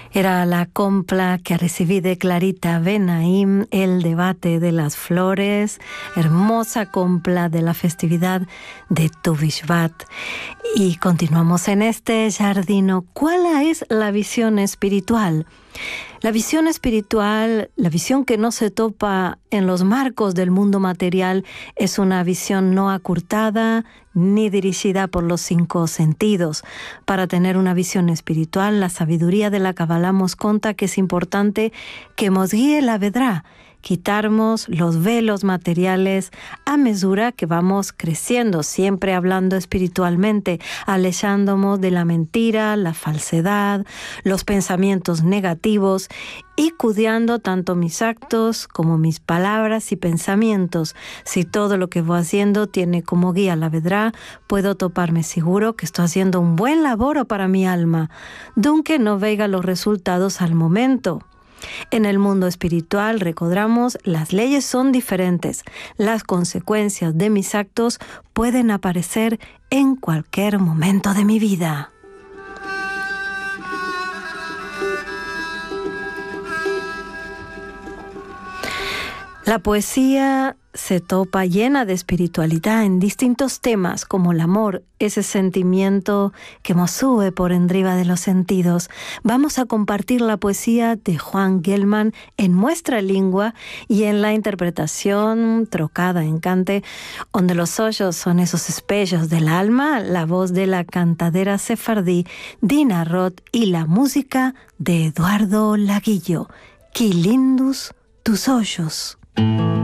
Era la compla que recibí de Clarita Benaim, El debate de las flores, hermosa compla de la festividad de Tu Bishvat. Y continuamos en este jardino. ¿Cuál es la visión espiritual? La visión espiritual, la visión que no se topa en los marcos del mundo material, es una visión no acurtada ni dirigida por los 5 sentidos. Para tener una visión espiritual, la sabiduría de la Kabbalah nos cuenta que es importante que nos guíe la vedrá, quitarnos los velos materiales a medida que vamos creciendo, siempre hablando espiritualmente, alejándonos de la mentira, la falsedad, los pensamientos negativos y cuidando tanto mis actos como mis palabras y pensamientos. Si todo lo que voy haciendo tiene como guía la vedrá, puedo toparme seguro que estoy haciendo un buen laboro para mi alma, aunque no vea los resultados al momento. En el mundo espiritual, recordamos, las leyes son diferentes. Las consecuencias de mis actos pueden aparecer en cualquier momento de mi vida. La poesía se topa llena de espiritualidad en distintos temas como el amor, ese sentimiento que nos sube por encima de los sentidos. Vamos a compartir la poesía de Juan Gelman en nuestra lengua y en la interpretación trocada en cante, donde los hoyos son esos espejos del alma, la voz de la cantadera sefardí Dina Roth y la música de Eduardo Laguillo. ¡Qué lindos tus hoyos!